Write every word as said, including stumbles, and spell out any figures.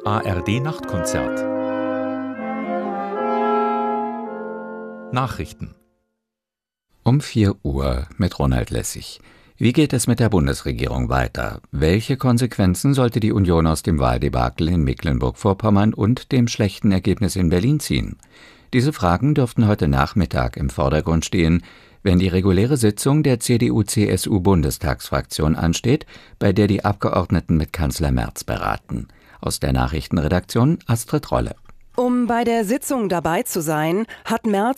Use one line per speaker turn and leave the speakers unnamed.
A R D-Nachtkonzert. Nachrichten.
Um vier Uhr mit Ronald Lessig. Wie geht es mit der Bundesregierung weiter? Welche Konsequenzen sollte die Union aus dem Wahldebakel in Mecklenburg-Vorpommern und dem schlechten Ergebnis in Berlin ziehen? Diese Fragen dürften heute Nachmittag im Vordergrund stehen, wenn die reguläre Sitzung der C D U-C S U-Bundestagsfraktion ansteht, bei der die Abgeordneten mit Kanzler Merz beraten. Aus der Nachrichtenredaktion Astrid Rolle.
Um bei der Sitzung dabei zu sein, hat Merz